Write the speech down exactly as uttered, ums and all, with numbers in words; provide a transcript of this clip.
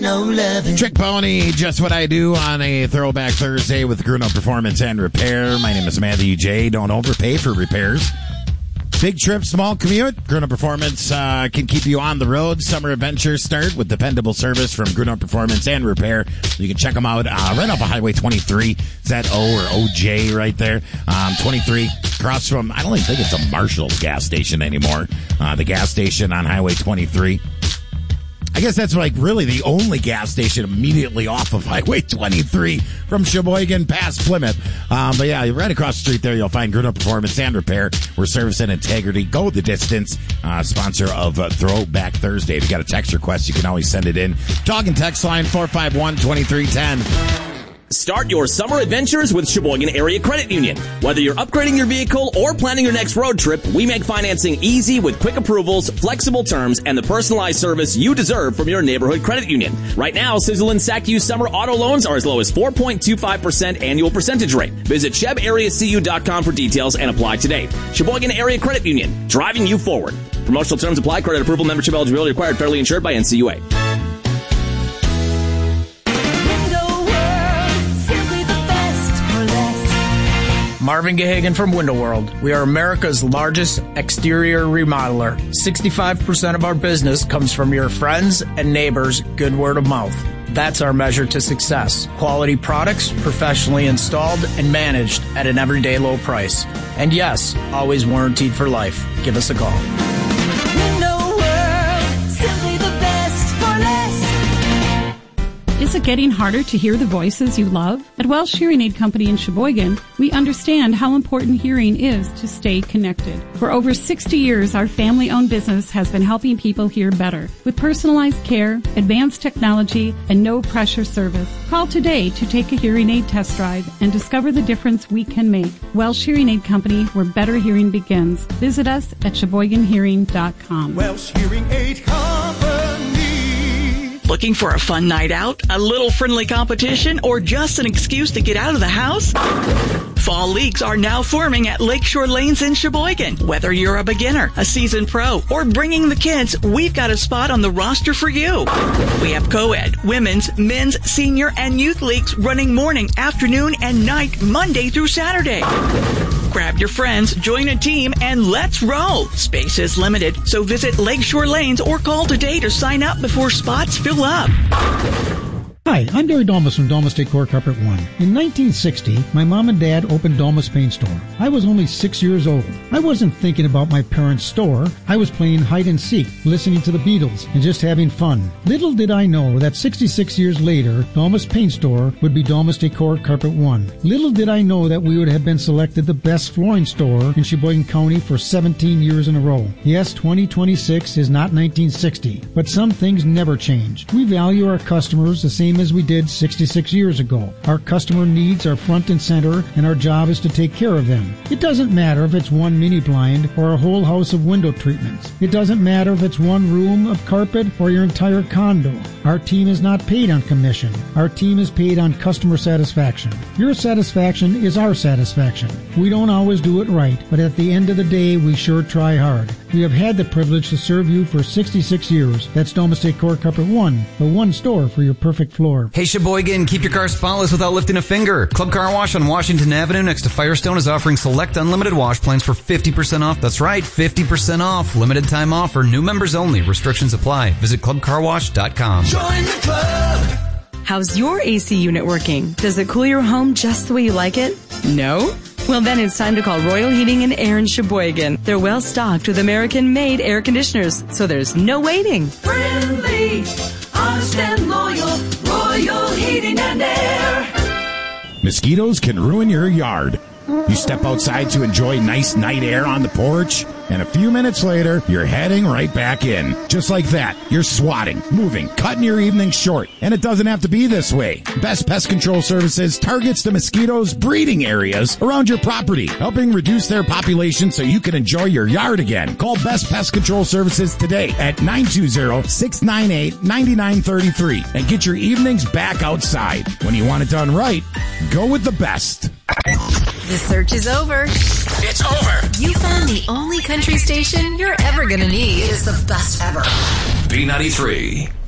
No loving. Trick Pony, just what I do on a Throwback Thursday with Gruno Performance and Repair. My name is Matthew J. Don't overpay for repairs. Big trip, small commute. Gruno Performance uh, can keep you on the road. Summer adventures start with dependable service from Gruno Performance and Repair. You can check them out uh, right off of Highway twenty-three. Is that O or O J right there? Um, twenty-three, across from, I don't even think it's a Marshall's gas station anymore. Uh, the gas station on Highway twenty-three. I guess that's like really the only gas station immediately off of Highway twenty-three from Sheboygan past Plymouth. Um, but yeah, right across the street there, you'll find Gruno Performance and Repair, where service and integrity go the distance. Uh, sponsor of uh, Throwback Thursday. If you got a text request, you can always send it in. Talk and text line four five one, two three one zero. Start your summer adventures with Sheboygan Area Credit Union. Whether you're upgrading your vehicle or planning your next road trip, we make financing easy with quick approvals, flexible terms, and the personalized service you deserve from your neighborhood credit union. Right now, Sizzle and S A C U summer auto loans are as low as four point two five percent annual percentage rate. Visit Sheb Area C U dot com for details and apply today. Sheboygan Area Credit Union, driving you forward. Promotional terms apply. Credit approval, membership eligibility required. Fairly insured by N C U A. Marvin Gahagan from Window World. We are America's largest exterior remodeler. sixty-five percent of our business comes from your friends and neighbors' good word of mouth. That's our measure to success. Quality products, professionally installed and managed at an everyday low price. And yes, always warranted for life. Give us a call. Window World, simply the best for less. Is it getting harder to hear the voices you love? At Welsh Hearing Aid Company in Sheboygan, we understand how important hearing is to stay connected. For over sixty years, our family-owned business has been helping people hear better. With personalized care, advanced technology, and no-pressure service. Call today to take a hearing aid test drive and discover the difference we can make. Welsh Hearing Aid Company, where better hearing begins. Visit us at Sheboygan Hearing dot com. Welsh Hearing Aid Company. Looking for a fun night out, a little friendly competition, or just an excuse to get out of the house? Fall leagues are now forming at Lakeshore Lanes in Sheboygan. Whether you're a beginner, a seasoned pro, or bringing the kids, we've got a spot on the roster for you. We have co-ed, women's, men's, senior, and youth leagues running morning, afternoon, and night, Monday through Saturday. Grab your friends, join a team, and let's roll. Space is limited, so visit Lakeshore Lanes or call today to sign up before spots fill up. Hi, I'm Gary Domus from Domus Decor Carpet One. In nineteen sixty, my mom and dad opened Domus Paint Store. I was only six years old. I wasn't thinking about my parents' store. I was playing hide and seek, listening to the Beatles, and just having fun. Little did I know that sixty-six years later, Domus Paint Store would be Domus Decor Carpet One. Little did I know that we would have been selected the best flooring store in Sheboygan County for seventeen years in a row. Yes, twenty twenty-six is not nineteen sixty, but some things never change. We value our customers the same as we did sixty-six years ago. Our customer needs are front and center, and our job is to take care of them. It doesn't matter if it's one mini blind or a whole house of window treatments. It doesn't matter if it's one room of carpet or your entire condo. Our team is not paid on commission. Our team is paid on customer satisfaction. Your satisfaction is our satisfaction. We don't always do it right, but at the end of the day, we sure try hard. We have had the privilege to serve you for sixty-six years. That's Domus Decor Carpet One, the one store for your perfect floor. Hey Sheboygan, keep your car spotless without lifting a finger. Club Car Wash on Washington Avenue next to Firestone is offering select unlimited wash plans for fifty percent off. That's right, fifty percent off. Limited time offer. New members only. Restrictions apply. Visit club car wash dot com. Join the club. How's your A C unit working? Does it cool your home just the way you like it? No? Well, then it's time to call Royal Heating and Air in Sheboygan. They're well stocked with American-made air conditioners, so there's no waiting. Friendly, honest and loyal, Royal Heating and Air. Mosquitoes can ruin your yard. You step outside to enjoy nice night air on the porch, and a few minutes later, you're heading right back in. Just like that, you're swatting, moving, cutting your evening short. And it doesn't have to be this way. Best Pest Control Services targets the mosquitoes' breeding areas around your property, helping reduce their population so you can enjoy your yard again. Call Best Pest Control Services today at nine two zero, six nine eight, nine nine three three and get your evenings back outside. When you want it done right, go with the best. The search is over. It's over. You found the only country station you're ever gonna need. It is the best ever. B ninety-three.